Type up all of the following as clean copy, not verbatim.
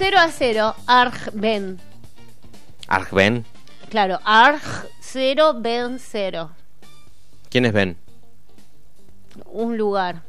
0-0, Arg-Ben. ¿Arg-Ben? Claro, Arg 0, Ben 0. ¿Quién es Ben? Un lugar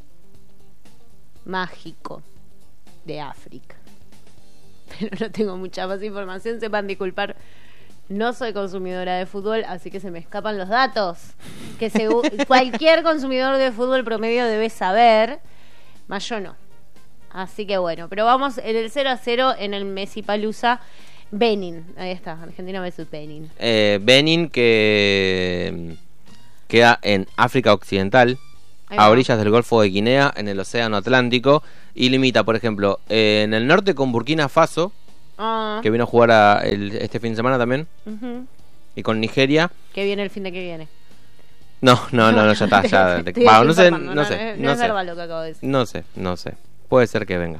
mágico de África. Pero no tengo mucha más información, sepan disculpar. No soy consumidora de fútbol, así que se me escapan los datos que cualquier consumidor de fútbol promedio debe saber, más yo no. Así que bueno, pero vamos en el 0-0 en el Messipalooza. Benin, ahí está, Argentina versus Benin. Benin, que queda en África Occidental, a orillas del Golfo de Guinea, en el Océano Atlántico, y limita, por ejemplo, en el norte con Burkina Faso, que vino a jugar este fin de semana también, y con Nigeria. Que viene el fin de que viene. No, ya está, ya. No sé. Es verdad lo que acabo de decir. No sé. Puede ser que venga.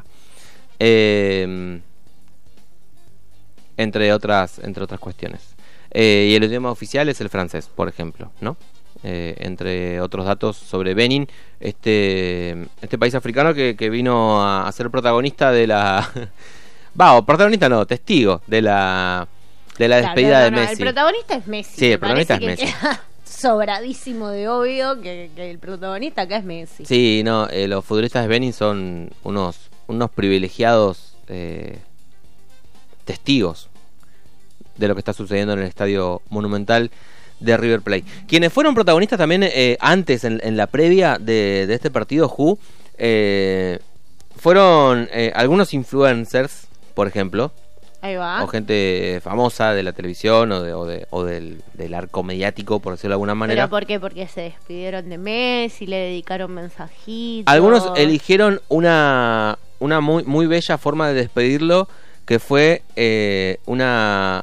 Entre otras cuestiones. Y el idioma oficial es el francés, por ejemplo, ¿no? Entre otros datos sobre Benin, este país africano que vino a ser protagonista de la... protagonista no, testigo de la despedida de Messi. El protagonista es Messi. Sí, el protagonista es Messi. Sobradísimo de obvio que el protagonista acá es Messi. Sí, no, los futbolistas de Benin son unos privilegiados testigos de lo que está sucediendo en el Estadio Monumental de River Plate. Quienes fueron protagonistas también antes, en la previa de este partido, fueron algunos influencers, por ejemplo. Ahí va. O gente famosa de la televisión o del arco mediático, por decirlo de alguna manera. ¿Pero por qué? Porque se despidieron de Messi, le dedicaron mensajitos. Algunos eligieron una muy, muy bella forma de despedirlo, que fue una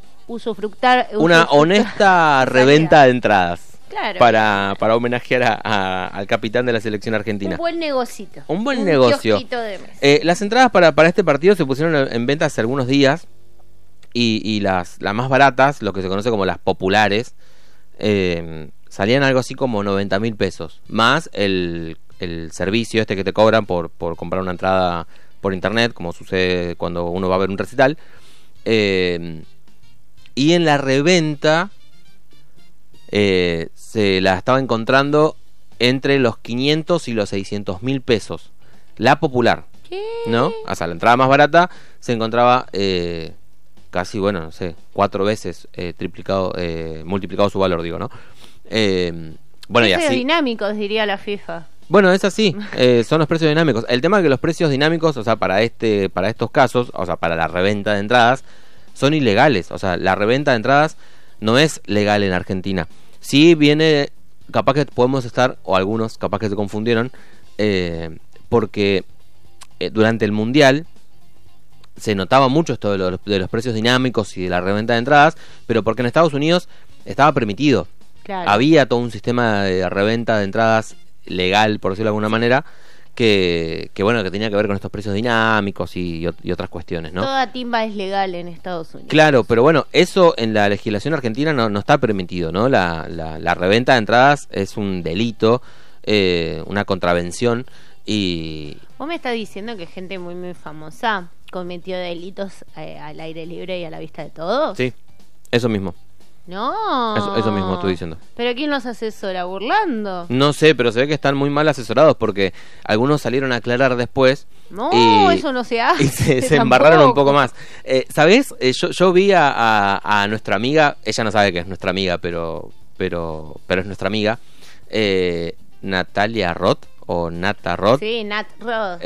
honesta reventa de entradas. Claro. Para homenajear al capitán de la selección argentina. Un buen negocito. Un buen negocio. De Messi. Las entradas para este partido se pusieron en venta hace algunos días. Y las más baratas, lo que se conoce como las populares, salían algo así como 90.000 pesos. Más el servicio que te cobran por comprar una entrada por internet, como sucede cuando uno va a ver un recital. Y en la reventa se la estaba encontrando entre los 500 y los 600.000 pesos. La popular. ¿Qué? ¿No? O sea, la entrada más barata se encontraba casi, 4 veces multiplicado su valor, digo, ¿no? Y así. Dinámicos, diría la FIFA. Bueno, es así, son los precios dinámicos. El tema es que los precios dinámicos, o sea, para estos casos, o sea, para la reventa de entradas, son ilegales. O sea, la reventa de entradas no es legal en Argentina. Sí viene, capaz que podemos estar, o algunos capaz que se confundieron, porque durante el Mundial se notaba mucho esto de los precios dinámicos y de la reventa de entradas, pero porque en Estados Unidos estaba permitido. Claro. Había todo un sistema de reventa de entradas legal, por decirlo de alguna manera, que tenía que ver con estos precios dinámicos y otras cuestiones, ¿no? Toda timba es legal en Estados Unidos. Claro, pero bueno, eso en la legislación argentina no está permitido, ¿no? La reventa de entradas es un delito, una contravención y... ¿Vos me estás diciendo que gente muy, muy famosa cometió delitos al aire libre y a la vista de todos? Sí, eso mismo. No. Eso mismo estoy diciendo. ¿Pero quién los asesora? ¿Burlando? No sé, pero se ve que están muy mal asesorados porque algunos salieron a aclarar después. No, eso no se hace. Y se embarraron un poco más. ¿Sabés? Yo vi a nuestra amiga, ella no sabe que es nuestra amiga, pero es nuestra amiga, Natalia Roth, o Nata Roth. Sí, Nat Roth.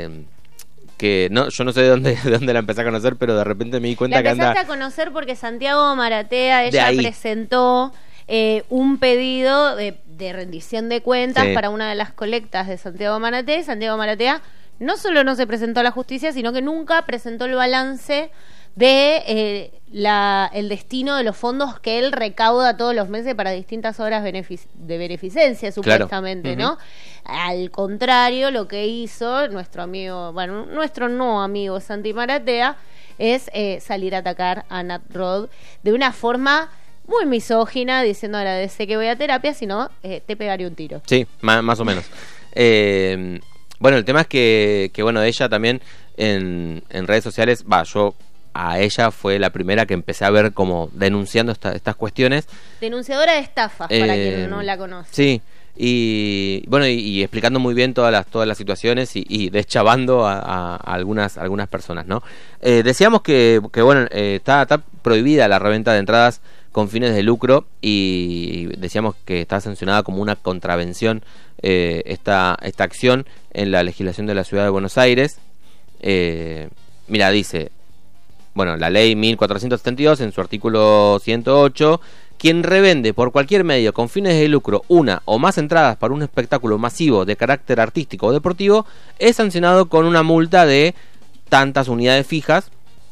Que no, yo no sé de dónde la empecé a conocer, pero de repente me di cuenta que anda... La empezaste a conocer porque Santiago Maratea, ella presentó un pedido de rendición de cuentas para una de las colectas de Santiago Maratea, y Santiago Maratea no solo no se presentó a la justicia, sino que nunca presentó el balance de el destino de los fondos que él recauda todos los meses para distintas obras de beneficencia, supuestamente, claro. ¿no? Al contrario, lo que hizo nuestro amigo, nuestro no amigo Santi Maratea, es salir a atacar a Nat Roth de una forma muy misógina, diciendo agradece que voy a terapia, si no, te pegaré un tiro. Sí, más o menos. Bueno, el tema es que bueno, ella también en redes sociales, yo a ella fue la primera que empecé a ver como denunciando estas cuestiones. Denunciadora de estafas, para quien no la conoce. Sí, y bueno, y explicando muy bien todas las situaciones y deschavando a algunas personas, ¿no? Decíamos que bueno, está prohibida la reventa de entradas con fines de lucro, y decíamos que está sancionada como una contravención esta acción en la legislación de la Ciudad de Buenos Aires. Mira, dice, bueno, la ley 1472 en su artículo 108, quien revende por cualquier medio con fines de lucro una o más entradas para un espectáculo masivo de carácter artístico o deportivo es sancionado con una multa de tantas unidades fijas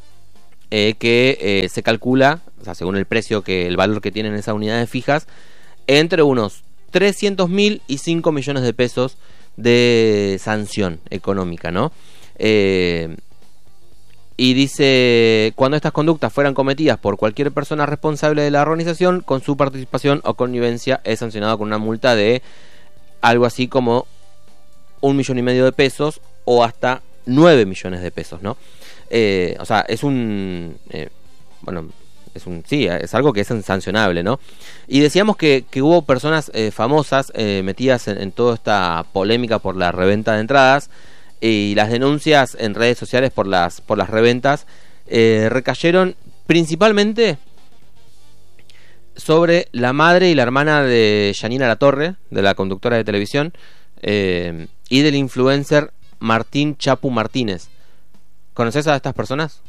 que se calcula, o sea, según el precio, el valor que tienen esas unidades fijas, entre unos 300.000 y 5 millones de pesos de sanción económica, ¿no? Y dice, cuando estas conductas fueran cometidas por cualquier persona responsable de la organización, con su participación o connivencia, es sancionado con una multa de algo así como 1,5 millones de pesos o hasta 9 millones de pesos, ¿no? O sea, es es algo que es sancionable, ¿no? Y decíamos que hubo personas famosas metidas en toda esta polémica por la reventa de entradas, y las denuncias en redes sociales por las reventas recayeron principalmente sobre la madre y la hermana de Yanina Latorre, de la conductora de televisión, y del influencer Martín Chapu Martínez. ¿Conoces a estas personas?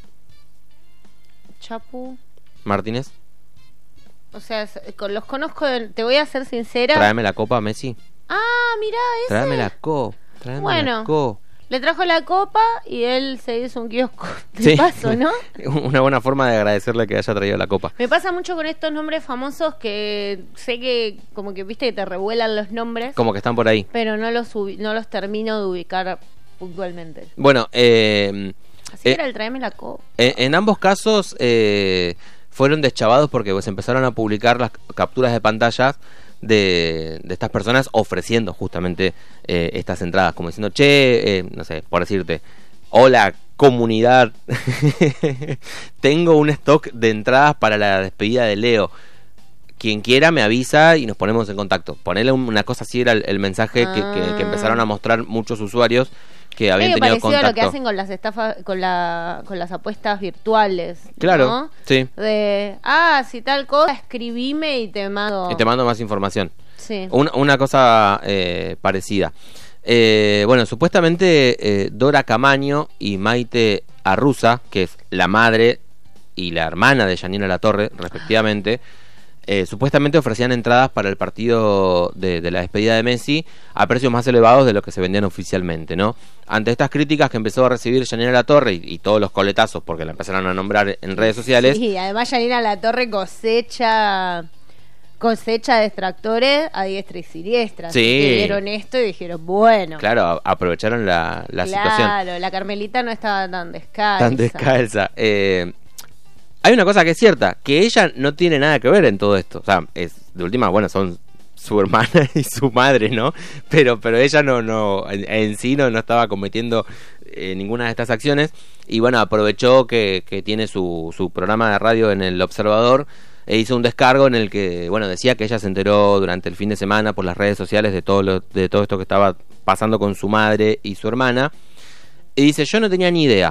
Chapu Martínez. O sea, los conozco, te voy a ser sincera. Tráeme la copa, Messi. Ah, mirá, ese. Tráeme la copa. Bueno, le trajo la copa y él se hizo un kiosco de paso, ¿no? Una buena forma de agradecerle que haya traído la copa. Me pasa mucho con estos nombres famosos que sé que como que viste que te revuelan los nombres. Como que están por ahí. Pero no los termino de ubicar puntualmente. Bueno, así era el tráeme la copa. En ambos casos fueron deschavados porque pues empezaron a publicar las capturas de pantallas de estas personas ofreciendo justamente estas entradas, como diciendo, no sé, por decirte, hola comunidad, tengo un stock de entradas para la despedida de Leo, quien quiera me avisa y nos ponemos en contacto. Ponele una cosa así, era el mensaje que empezaron a mostrar muchos usuarios que habían tenido parecido contacto. A lo que hacen con las estafas, con las apuestas virtuales, claro, ¿no? Sí. De, si tal cosa, escribime y te mando. Y te mando más información. Sí. Una cosa parecida. Bueno, supuestamente Dora Camaño y Maite Arruza, que es la madre y la hermana de Yanina Latorre, respectivamente, supuestamente ofrecían entradas para el partido de la despedida de Messi a precios más elevados de lo que se vendían oficialmente, ¿no? Ante estas críticas que empezó a recibir Yanina Latorre y todos los coletazos porque la empezaron a nombrar en redes sociales. Sí, además Yanina Latorre cosecha detractores a diestra y siniestra. Sí. Que vieron esto y dijeron, bueno. Claro, aprovecharon la situación. Claro, la Carmelita no estaba tan descalza. Hay una cosa que es cierta, que ella no tiene nada que ver en todo esto. O sea, de última, bueno, son su hermana y su madre, ¿no? Pero ella en sí no estaba cometiendo ninguna de estas acciones. Y bueno, aprovechó que tiene su programa de radio en El Observador e hizo un descargo en el que, bueno, decía que ella se enteró durante el fin de semana por las redes sociales de todo esto que estaba pasando con su madre y su hermana. Y dice, yo no tenía ni idea.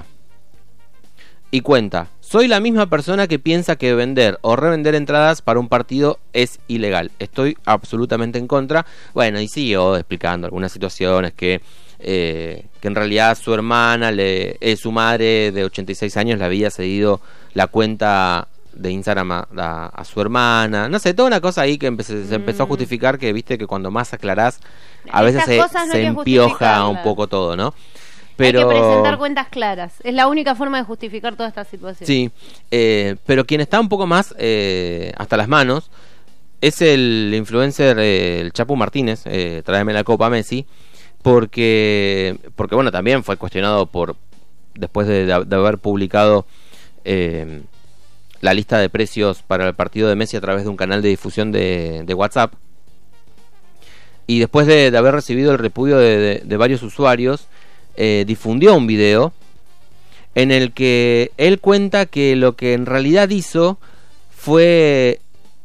Y cuenta, soy la misma persona que piensa que vender o revender entradas para un partido es ilegal. Estoy absolutamente en contra. Bueno, y siguió explicando algunas situaciones que en realidad su hermana, su madre de 86 años le había cedido la cuenta de Instagram a su hermana. No sé, toda una cosa ahí que se empezó a justificar, que viste que cuando más aclarás, a veces se empioja un poco todo, ¿no? Pero, hay que presentar cuentas claras. Es la única forma de justificar toda esta situación. Sí, pero quien está un poco más hasta las manos es el influencer el Chapu Martínez, tráeme la copa Messi, porque bueno, también fue cuestionado después de haber publicado la lista de precios para el partido de Messi a través de un canal de difusión de WhatsApp. y después de haber recibido el repudio de varios usuarios, difundió un video en el que él cuenta que lo que en realidad hizo fue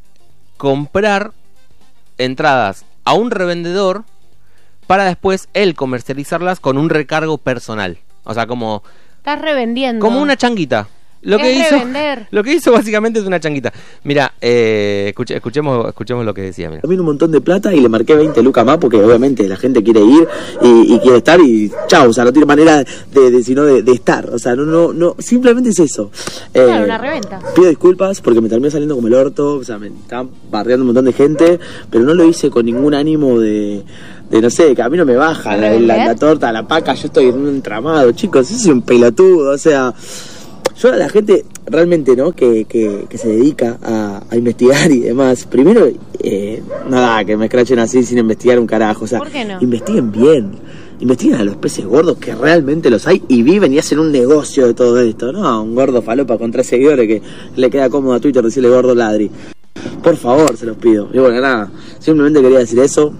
comprar entradas a un revendedor para después él comercializarlas con un recargo personal. O sea, como... Estás revendiendo. Como una changuita. Lo que hizo básicamente es una changuita. Mira, escuchemos lo que decía. Mira. También un montón de plata y le marqué 20 lucas más porque obviamente la gente quiere ir y quiere estar y chao, o sea, no tiene manera sino de estar, o sea, no, simplemente es eso. Claro, una reventa. Pido disculpas porque me terminé saliendo como el orto, o sea, me estaban bardeando un montón de gente, pero no lo hice con ningún ánimo de no sé, que a mí no me baja la torta, la paca, yo estoy en un entramado, chicos, yo soy un pelotudo, o sea... Yo a la gente realmente, ¿no? Que se dedica a investigar y demás, primero, nada, que me escrachen así sin investigar un carajo, o sea, ¿por qué no? Investiguen bien, investiguen a los peces gordos que realmente los hay y viven y hacen un negocio de todo esto, ¿no? Un gordo falopa con 3 seguidores que le queda cómodo a Twitter decirle gordo ladri. Por favor, se los pido. Y bueno, nada, simplemente quería decir eso.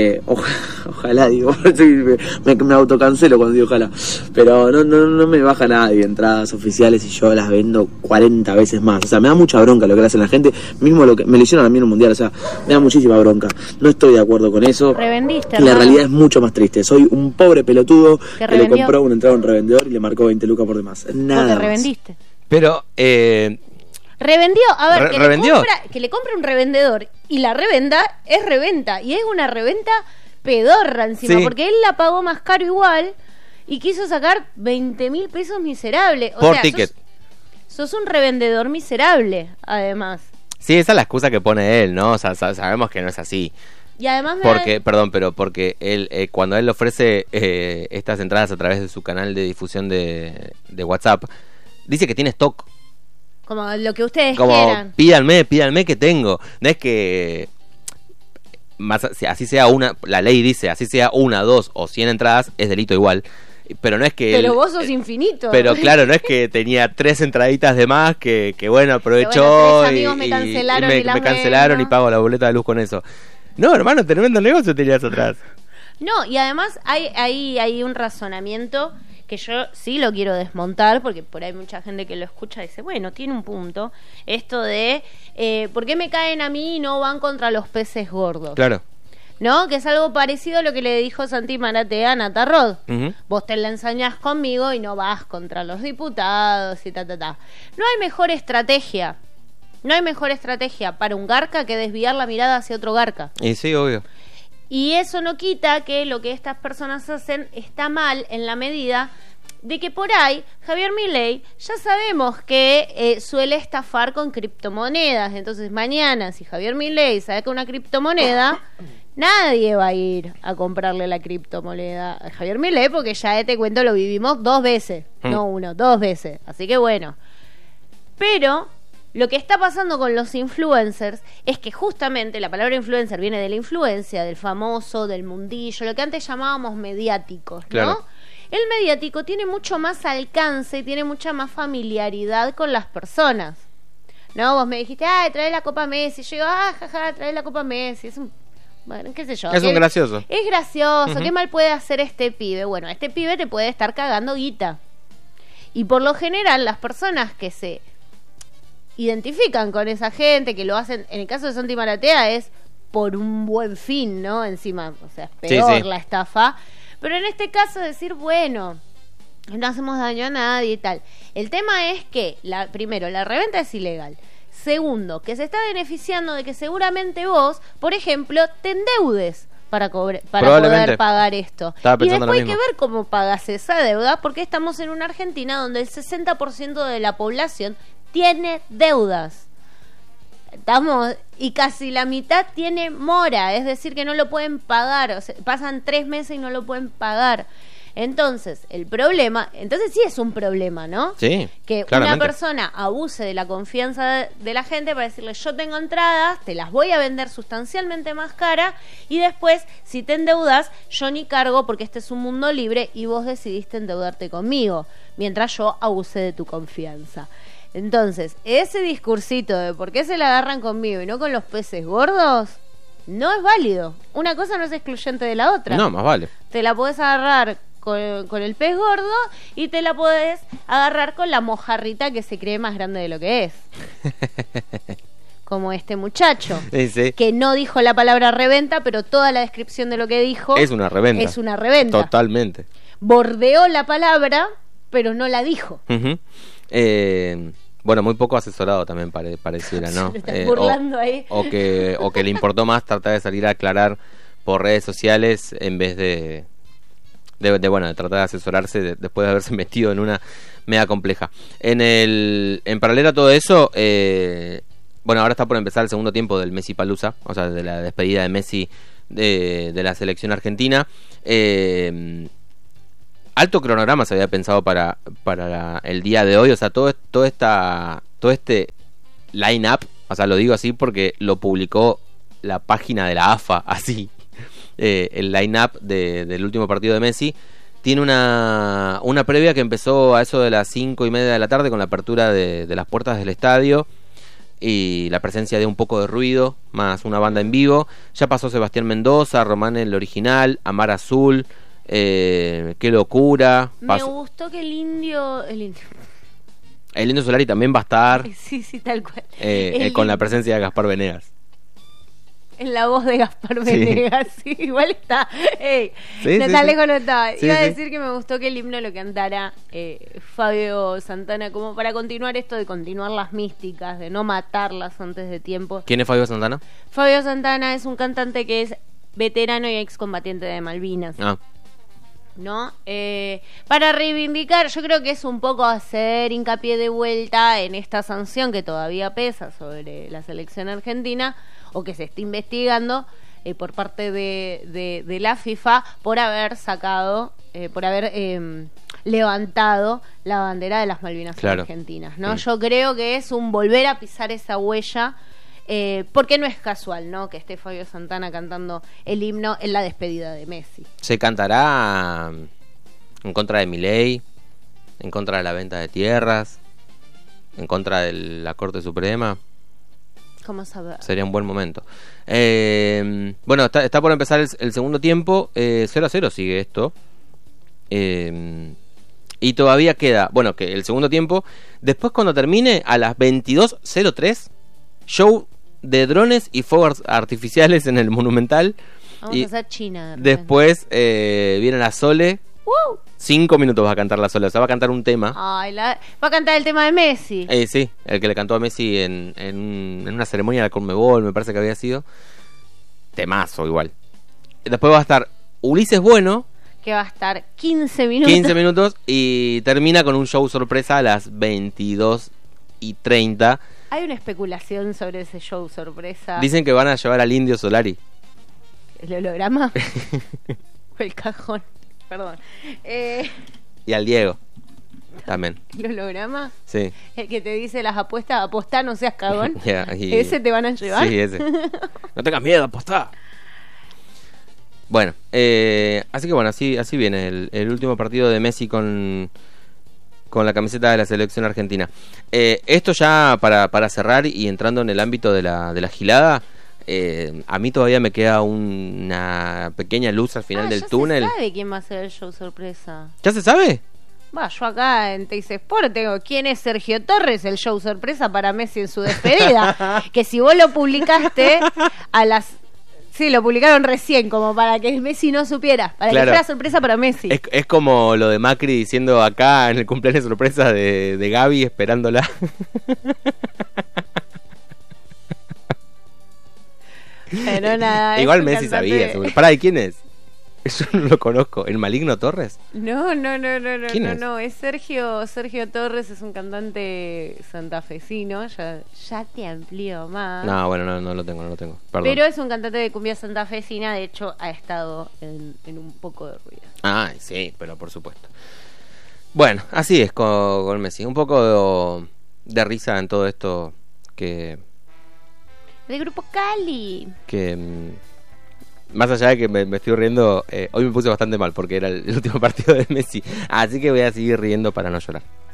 Ojalá, digo, me autocancelo cuando digo ojalá. Pero no me baja nadie entradas oficiales y yo las vendo 40 veces más. O sea, me da mucha bronca lo que hacen la gente. Mismo lo que me lo hicieron a mí en un mundial. O sea, me da muchísima bronca. No estoy de acuerdo con eso. Revendiste, la realidad es mucho más triste. Soy un pobre pelotudo que le revendió. compró una entrada a un revendedor y le marcó 20 lucas por demás. Nada Porque más. revendiste. Pero... Revendió, a ver, revendió. Que le compre un revendedor y la revenda es reventa. Y es una reventa pedorra encima, Sí. porque él la pagó más caro igual y quiso sacar 20.000 pesos miserables. O Por sea, ticket. Sos un revendedor miserable, además. Sí, esa es la excusa que pone él, ¿no? O sea, sabemos que no es así. Y además Porque él, cuando él ofrece estas entradas a través de su canal de difusión de WhatsApp, dice que tiene stock. como lo que ustedes Como, quieran. pídanme que tengo. No es que así sea una, la ley dice, así sea 1, 2 o 100 entradas, es delito igual. Pero no es que... Pero vos sos infinito. Pero claro, no es que tenía 3 entraditas de más que bueno, aprovechó bueno, 3 amigos me cancelaron y las me cancelaron vendo. y pago la boleta de luz con eso. No, hermano, tremendo negocio tenías atrás. No, y además hay un razonamiento que yo sí lo quiero desmontar, porque por ahí mucha gente que lo escucha dice, bueno, tiene un punto, esto de, ¿por qué me caen a mí y no van contra los peces gordos? Claro. ¿No? Que es algo parecido a lo que le dijo Santi Maratea a Nata Rod. Uh-huh. Vos te la ensañás conmigo y no vas contra los diputados y No hay mejor estrategia. No hay mejor estrategia para un garca que desviar la mirada hacia otro garca. Y sí, obvio. Y eso no quita que lo que estas personas hacen está mal en la medida de que por ahí Javier Milei ya sabemos que suele estafar con criptomonedas. Entonces mañana si Javier Milei saca una criptomoneda, nadie va a ir a comprarle la criptomoneda a Javier Milei, porque ya te cuento, lo vivimos 2 veces, no 1, 2 veces. Así que bueno. Pero lo que está pasando con los influencers es que justamente la palabra influencer viene de la influencia, del famoso, del mundillo, lo que antes llamábamos mediáticos, ¿no? Claro. El mediático tiene mucho más alcance y tiene mucha más familiaridad con las personas. ¿No? Vos me dijiste, trae la Copa Messi. Yo digo, jaja, trae la Copa Messi. Es un... Bueno, qué sé yo. Es un gracioso. Es gracioso. Uh-huh. ¿Qué mal puede hacer este pibe? Bueno, este pibe te puede estar cagando guita. Y por lo general, las personas que se identifican con esa gente, que lo hacen, en el caso de Santi Maratea, es por un buen fin, ¿no? Encima, o sea, es peor Sí. la estafa. Pero en este caso decir, bueno, no hacemos daño a nadie y tal. El tema es que, primero, la reventa es ilegal. Segundo, que se está beneficiando de que seguramente vos, por ejemplo, te endeudes para poder pagar esto. Estaba Y pensando después lo hay que mismo. ver cómo pagas esa deuda, porque estamos en una Argentina donde el 60% de la población tiene deudas. Y casi la mitad tiene mora, es decir, que no lo pueden pagar, o sea, pasan 3 meses y no lo pueden pagar. Entonces, entonces sí es un problema, ¿no? Sí, que claramente. una persona abuse de la confianza de la gente para decirle, yo tengo entradas, te las voy a vender sustancialmente más cara, y después, si te endeudas, yo ni cargo porque este es un mundo libre y vos decidiste endeudarte conmigo, mientras yo abuse de tu confianza. Entonces, ese discursito de por qué se la agarran conmigo y no con los peces gordos, no es válido. Una cosa no es excluyente de la otra. No, más vale. Te la podés agarrar con el pez gordo y te la podés agarrar con la mojarrita que se cree más grande de lo que es. Como este muchacho, sí. que no dijo la palabra reventa, pero toda la descripción de lo que dijo es una reventa. Es una reventa. Totalmente. Bordeó la palabra, pero no la dijo. Uh-huh. Bueno, muy poco asesorado también pareciera, ¿no? Se estás burlando ahí. O que le importó más tratar de salir a aclarar por redes sociales en vez de tratar de asesorarse después de haberse metido en una media compleja. En paralelo a todo eso, ahora está por empezar el segundo tiempo del Messi Palusa, o sea, de la despedida de Messi de la selección argentina. Alto cronograma se había pensado para el día de hoy, o sea, todo este line-up, o sea, lo digo así porque lo publicó la página de la AFA, así, el line-up del último partido de Messi. Tiene una previa que empezó a eso de las 5:30 de la tarde con la apertura de las puertas del estadio y la presencia de un poco de ruido, más una banda en vivo. Ya pasó Sebastián Mendoza, Román el original, Amar Azul, Qué locura. Me gustó que el indio Solari también va a estar. Sí, tal cual. Con la presencia de Gaspar Venegas. En la voz de Gaspar Venegas, sí, igual está. No tan lejos no estaba. Sí, Iba a decir que me gustó que el himno lo cantara Fabio Santana, como para continuar esto de continuar las místicas, de no matarlas antes de tiempo. ¿Quién es Fabio Santana? Fabio Santana es un cantante que es veterano y excombatiente de Malvinas. ¿No? Para reivindicar, yo creo que es un poco hacer hincapié de vuelta en esta sanción que todavía pesa sobre la selección argentina, o que se está investigando por parte de la FIFA por haber sacado, por haber levantado la bandera de las Malvinas argentinas, ¿no? Yo creo que es un volver a pisar esa huella. Porque no es casual, ¿no?, que esté Fabio Santana cantando el himno en la despedida de Messi. Se cantará en contra de Milei, en contra de la venta de tierras, en contra de la Corte Suprema. ¿Cómo saber? Sería un buen momento. Está por empezar el segundo tiempo. 0-0 sigue esto. Y todavía queda, que el segundo tiempo. Después, cuando termine, a las 22:03, show de drones y fuegos artificiales en el Monumental. Vamos a hacer China. Después viene la Sole. 5 minutos va a cantar la Sole. O sea, va a cantar un tema. Va a cantar el tema de Messi. Sí, el que le cantó a Messi en una ceremonia de la Conmebol, me parece que había sido. Temazo igual. Después va a estar Ulises Bueno, que va a estar 15 minutos. 15 minutos y termina con un show sorpresa a las 22:30. Hay una especulación sobre ese show sorpresa. Dicen que van a llevar al Indio Solari. ¿El holograma? O el cajón. Perdón. Y al Diego también. ¿El holograma? Sí. El que te dice las apuestas, apostá, no seas cagón. ¿Ese te van a llevar? Sí, ese. No tengas miedo, apostá. Bueno, así que así viene el último partido de Messi con la camiseta de la selección argentina. Esto ya para cerrar y entrando en el ámbito de la gilada, a mí todavía me queda una pequeña luz al final del túnel. ¿Ya se sabe quién va a ser el show sorpresa? ¿Ya se sabe? Yo acá en Teis Sport tengo quién es Sergio Torres, el show sorpresa para Messi en su despedida. Que si vos lo publicaste Sí, lo publicaron recién, como para que Messi no supiera, para que fuera sorpresa para Messi. Es como lo de Macri diciendo acá en el cumpleaños sorpresa de Gaby esperándola. Pero nada. Igual Messi sabía. ¿Y quién es? Yo no lo conozco. ¿El Maligno Torres? No. ¿Quién es? No, es Sergio Torres, es un cantante santafesino. Ya te amplío más. No, bueno, no lo tengo. Perdón. Pero es un cantante de cumbia santafesina. De hecho, ha estado en un poco de ruido. Sí, pero por supuesto. Bueno, así es con Messi. Un poco de risa en todo esto que... De Grupo Cali. Que... más allá de que me estoy riendo, hoy me puse bastante mal porque era el último partido de Messi. Así que voy a seguir riendo para no llorar.